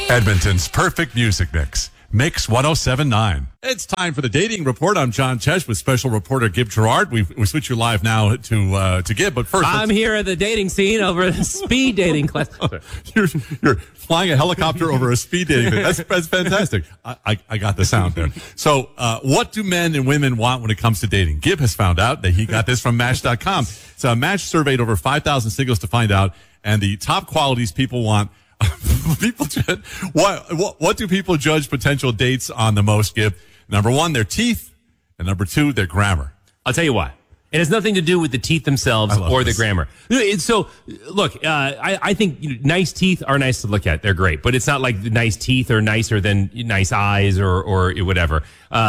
Edmonton's perfect music mix. Mix 1079. It's time for the dating report. I'm John Tesh with special reporter Gib Gerard. We switch you live now to Gib, but first I'm here at the dating scene over the speed dating class. You're flying a helicopter over a speed dating thing. That's fantastic. I got the sound there. So, what do men and women want when it comes to dating? Gib has found out that he got this from Match.com. So, Match surveyed over 5,000 singles to find out, and the top qualities people want. What do people judge potential dates on the most, Gib? Number one, their teeth, and number two, their grammar. I'll tell you why. It has nothing to do with the teeth themselves or the grammar. So, look, I think nice teeth are nice to look at. They're great. But it's not like the nice teeth are nicer than nice eyes or whatever.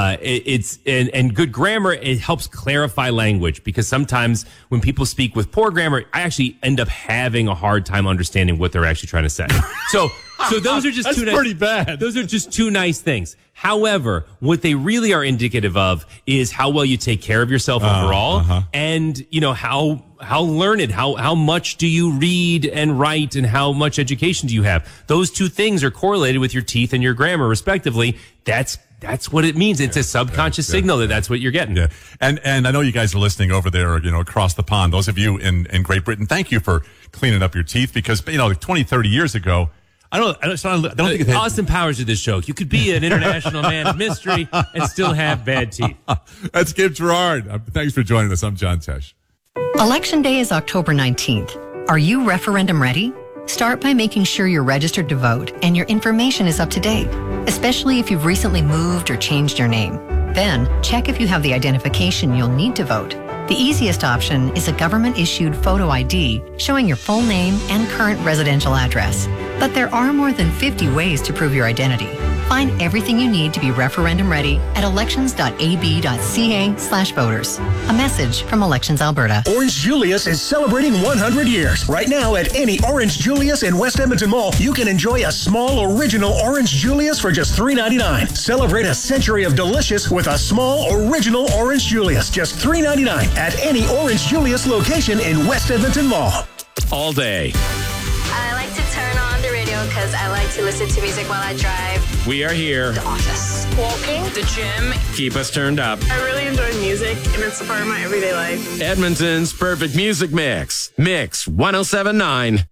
And good grammar, it helps clarify language, because sometimes when people speak with poor grammar, I actually end up having a hard time understanding what they're actually trying to say. So those are just That's pretty bad. Those are just two nice things. However, what they really are indicative of is how well you take care of yourself overall, and how learned, how much do you read and write, and how much education do you have. Those two things are correlated with your teeth and your grammar, respectively. That's what it means. It's a subconscious signal that's what you're getting. Yeah. And I know you guys are listening over there, across the pond. Those of you in Great Britain, thank you for cleaning up your teeth, because, 20, 30 years ago, I don't think it's Austin Powers did this joke. You could be an international man of mystery and still have bad teeth. That's Gib Gerard. Thanks for joining us. I'm John Tesh. Election Day is October 19th. Are you referendum ready? Start by making sure you're registered to vote and your information is up to date, especially if you've recently moved or changed your name. Then, check if you have the identification you'll need to vote. The easiest option is a government-issued photo ID showing your full name and current residential address. But there are more than 50 ways to prove your identity. Find everything you need to be referendum ready at elections.ab.ca/voters. A message from Elections Alberta. Orange Julius is celebrating 100 years. Right now at any Orange Julius in West Edmonton Mall, you can enjoy a small original Orange Julius for just $3.99. Celebrate a century of delicious with a small original Orange Julius, just $3.99 at any Orange Julius location in West Edmonton Mall. All day. I like to turn on the radio because I like to listen to music while I drive. We are here. The office. Walking. The gym. Keep us turned up. I really enjoy music, and it's a part of my everyday life. Edmonton's perfect music mix. Mix 1079.